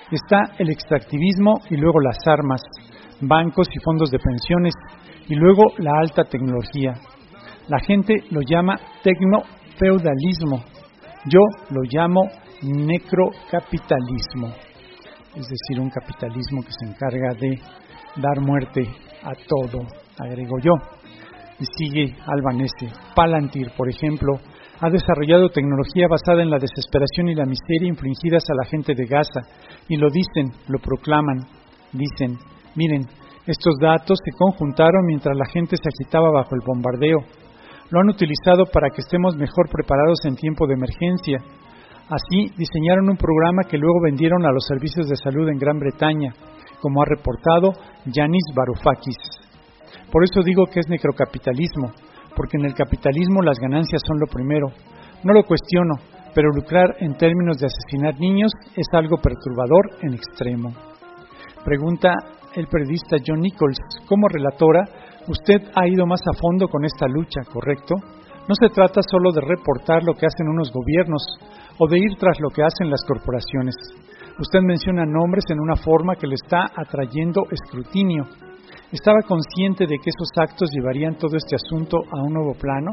Está el extractivismo y luego las armas, bancos y fondos de pensiones y luego la alta tecnología. La gente lo llama tecnofeudalismo, yo lo llamo necrocapitalismo, es decir, un capitalismo que se encarga de dar muerte a todo, agrego yo. Y sigue Albanese. Palantir, por ejemplo, ha desarrollado tecnología basada en la desesperación y la miseria infligidas a la gente de Gaza, y lo dicen, lo proclaman, dicen, miren, estos datos se conjuntaron mientras la gente se agitaba bajo el bombardeo. Lo han utilizado para que estemos mejor preparados en tiempo de emergencia. Así, diseñaron un programa que luego vendieron a los servicios de salud en Gran Bretaña, como ha reportado Yanis Varoufakis. Por eso digo que es necrocapitalismo, porque en el capitalismo las ganancias son lo primero. No lo cuestiono, pero lucrar en términos de asesinar niños es algo perturbador en extremo. Pregunta el periodista John Nichols, como relatora, usted ha ido más a fondo con esta lucha, ¿correcto? No se trata solo de reportar lo que hacen unos gobiernos o de ir tras lo que hacen las corporaciones. Usted menciona nombres en una forma que le está atrayendo escrutinio. ¿Estaba consciente de que esos actos llevarían todo este asunto a un nuevo plano?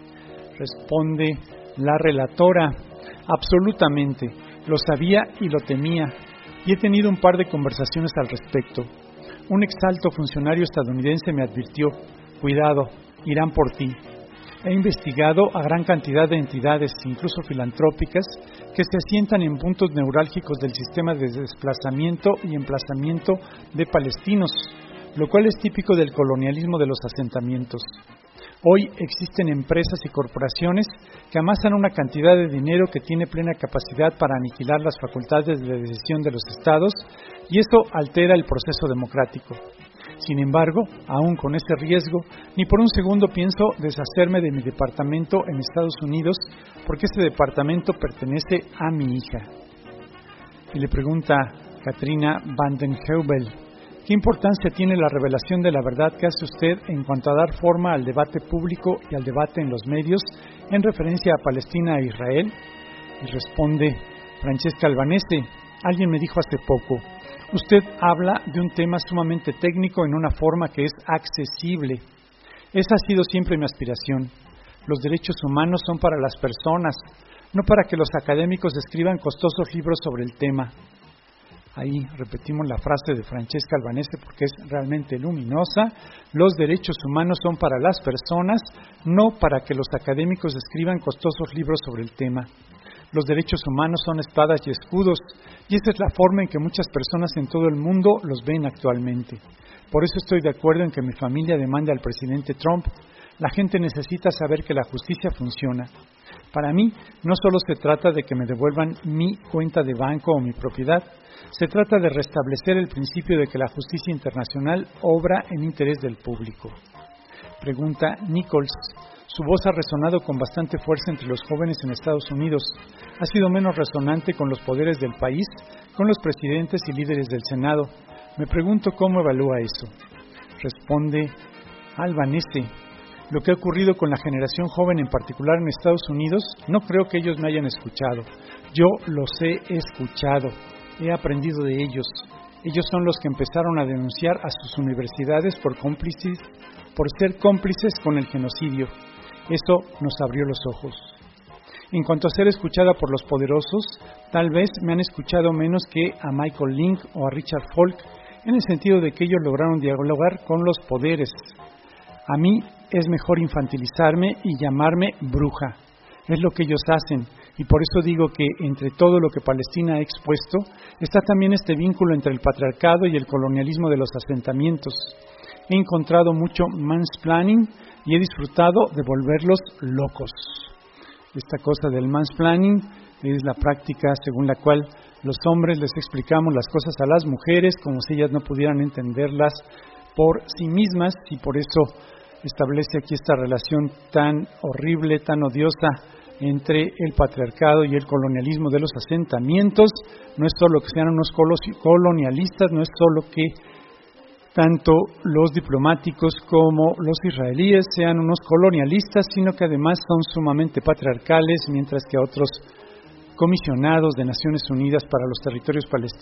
Responde la relatora, absolutamente, lo sabía y lo temía, y he tenido un par de conversaciones al respecto. Un exalto funcionario estadounidense me advirtió, cuidado, irán por ti. He investigado a gran cantidad de entidades, incluso filantrópicas, que se asientan en puntos neurálgicos del sistema de desplazamiento y emplazamiento de palestinos, lo cual es típico del colonialismo de los asentamientos. Hoy existen empresas y corporaciones que amasan una cantidad de dinero que tiene plena capacidad para aniquilar las facultades de decisión de los estados, y esto altera el proceso democrático. Sin embargo, aún con ese riesgo, ni por un segundo pienso deshacerme de mi departamento en Estados Unidos, porque ese departamento pertenece a mi hija. Y le pregunta Katrina Vanden Heuvel, ¿qué importancia tiene la revelación de la verdad que hace usted en cuanto a dar forma al debate público y al debate en los medios en referencia a Palestina e Israel? Y responde Francesca Albanese, alguien me dijo hace poco, usted habla de un tema sumamente técnico en una forma que es accesible. Esa ha sido siempre mi aspiración. Los derechos humanos son para las personas, no para que los académicos escriban costosos libros sobre el tema. Ahí repetimos la frase de Francesca Albanese porque es realmente luminosa. Los derechos humanos son para las personas, no para que los académicos escriban costosos libros sobre el tema. Los derechos humanos son espadas y escudos, y esa es la forma en que muchas personas en todo el mundo los ven actualmente. Por eso estoy de acuerdo en que mi familia demande al presidente Trump. La gente necesita saber que la justicia funciona. Para mí, no solo se trata de que me devuelvan mi cuenta de banco o mi propiedad, se trata de restablecer el principio de que la justicia internacional obra en interés del público. Pregunta Nichols. Su voz ha resonado con bastante fuerza entre los jóvenes en Estados Unidos. ¿Ha sido menos resonante con los poderes del país, con los presidentes y líderes del Senado? Me pregunto cómo evalúa eso. Responde Albanese. Lo que ha ocurrido con la generación joven, en particular en Estados Unidos, no creo que ellos me hayan escuchado. Yo los he escuchado, he aprendido de ellos. Ellos son los que empezaron a denunciar a sus universidades por ser cómplices con el genocidio. Eso nos abrió los ojos. En cuanto a ser escuchada por los poderosos, tal vez me han escuchado menos que a Michael Link o a Richard Falk, en el sentido de que ellos lograron dialogar con los poderes. A mí es mejor infantilizarme y llamarme bruja. Es lo que ellos hacen, y por eso digo que entre todo lo que Palestina ha expuesto, está también este vínculo entre el patriarcado y el colonialismo de los asentamientos. He encontrado mucho mansplaining y he disfrutado de volverlos locos. Esta cosa del mansplaining es la práctica según la cual los hombres les explicamos las cosas a las mujeres como si ellas no pudieran entenderlas por sí mismas, y por eso establece aquí esta relación tan horrible, tan odiosa entre el patriarcado y el colonialismo de los asentamientos. No es solo que sean unos colonialistas, no es solo que tanto los diplomáticos como los israelíes sean unos colonialistas, sino que además son sumamente patriarcales, mientras que a otros comisionados de Naciones Unidas para los territorios palestinos